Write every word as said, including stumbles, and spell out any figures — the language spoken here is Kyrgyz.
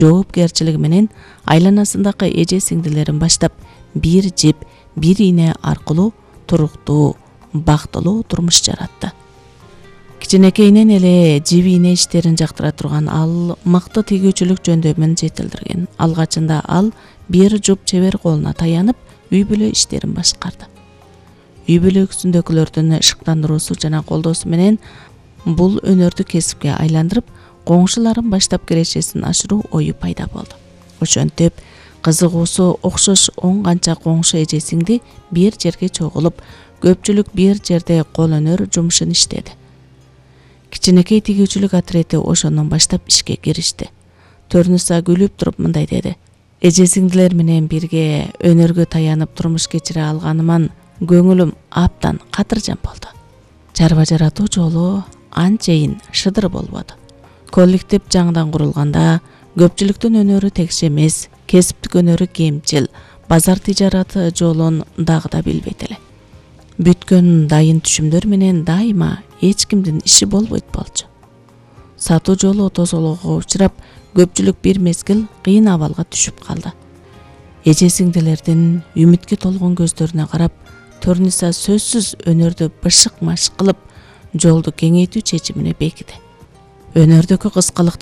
жоопкерчилиги менен айланасындагы эже сиңдилерин баштап бир жип, бир ийне аркылуу туруктуу, бактылуу турмуш жаратты. Кичинекейинен эле жип ийне иштерин жактыра турган ал мыкты тигүүчүлүк жөндөмүн жетилдирген. Алгачында ал бир жуп чебер колуна таянып, үй бүлө иштерин башкарды. Үй бүлөсүндөгүлөрдүн ышыктандыруусу жана колдоосу менен бул өнөрдү кесипке айландырып, коңшуларын баштап кирешесин ашыруу ою пайда болду. Ошентип, кызыгуусу окшош он канча коңшу эже сиңди бир жерге чогулуп, көпчүлүк бир жерде кол өнөр жумушун иштеди. Кичинекей тигүүчүлүк отрети ошондон баштап ишке киришти. Төрнүса күлүп туруп мындай деди: эже сиңдилер менен бирге өнөргө таянып турмуш кечире алганыман көңүлүм аптан катыржан болду. Чарба жаратуу жолу анчейин шыдыр болбоду. Коллектив жаңыдан курулганда көпчүлүктүн өнөрү текше эмес, кесиптик өнөрү кемчил, базар тижараты жолун дагы да билбейт эле. Бүткөн дайын түшүмдөр менен дайыма эч кимдин иши болбойт болчу. Сатуу жолу тосолоого учурап, көпчүлүк бир мезгил кыйын абалга түшүп калды. Эже сиңдилердин үмүткө толгон көздөрүнө карап, Төрнүса сөзсүз өнөрдү бышык-машык кылып, жолду кеңейтүү чечимине бекиди. Өнөрдөгү кыскалыкты